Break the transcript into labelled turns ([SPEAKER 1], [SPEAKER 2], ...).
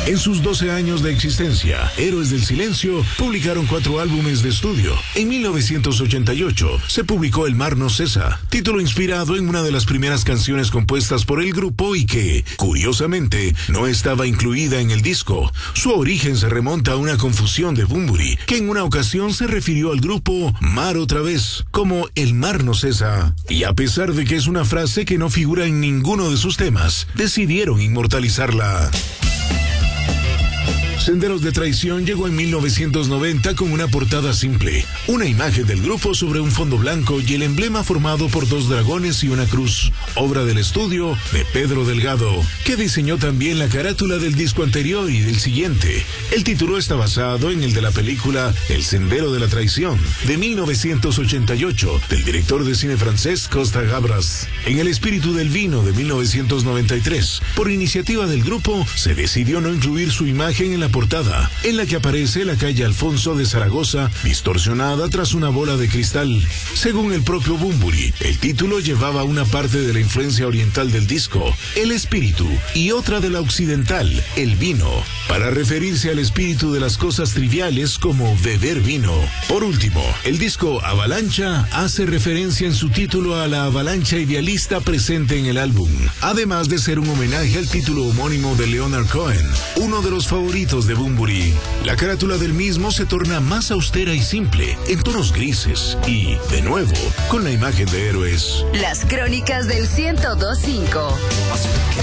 [SPEAKER 1] En sus 12 años de existencia, Héroes del Silencio publicaron 4 álbumes de estudio. En 1988 se publicó El mar no cesa, título inspirado en una de las primeras canciones compuestas por el grupo y que, curiosamente, no estaba incluida en el disco. Su origen se remonta a una confusión de Bunbury, que en una ocasión se refirió al grupo Mar otra vez, como El mar no cesa. Y a pesar de que es una frase que no figura en ninguno de sus temas, decidieron inmortalizarla. Senderos de Traición llegó en 1990 con una portada simple, una imagen del grupo sobre un fondo blanco y el emblema formado por 2 dragones y una cruz, obra del estudio de Pedro Delgado, que diseñó también la carátula del disco anterior y del siguiente. El título está basado en el de la película El Sendero de la Traición, de 1988, del director de cine francés Costa Gavras. En El Espíritu del Vino, de 1993, por iniciativa del grupo, se decidió no incluir su imagen en la portada, en la que aparece la calle Alfonso de Zaragoza distorsionada tras una bola de cristal. Según el propio Bunbury, el título llevaba una parte de la influencia oriental del disco, el espíritu, y otra de la occidental, el vino, para referirse al espíritu de las cosas triviales como beber vino. Por último, el disco Avalancha hace referencia en su título a la avalancha idealista presente en el álbum, además de ser un homenaje al título homónimo de Leonard Cohen, uno de los favoritos de Bunbury. La carátula del mismo se torna más austera y simple, en tonos grises y, de nuevo, con la imagen de Héroes.
[SPEAKER 2] Las crónicas del 102.5.